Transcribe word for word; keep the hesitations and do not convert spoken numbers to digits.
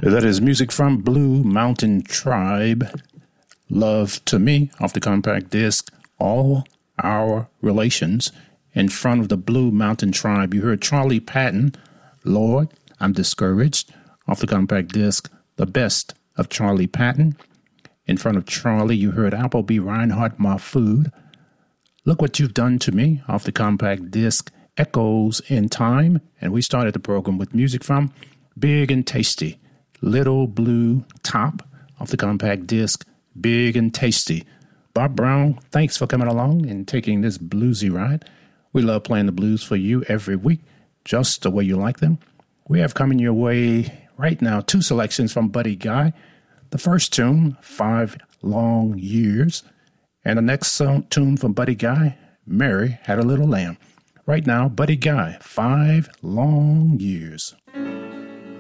That is music from Blue Mountain Tribe. Love to Me off the compact disc, All Our Relations. In front of the Blue Mountain Tribe, you heard Charlie Patton, Lord, I'm Discouraged, off the compact disc, The Best of Charlie Patton. In front of Charlie, you heard Appleby Reinhardt, My Food. Look What You've Done to Me, off the compact disc, Echoes in Time. And we started the program with music from Big and Tasty, Little Blue Top, off the compact disc, Big and Tasty. Bob Brown, thanks for coming along and taking this bluesy ride. We love playing the blues for you every week, just the way you like them. We have coming your way right now two selections from Buddy Guy. The first tune, Five Long Years. And the next song, tune from Buddy Guy, Mary Had a Little Lamb. Right now, Buddy Guy, Five Long Years.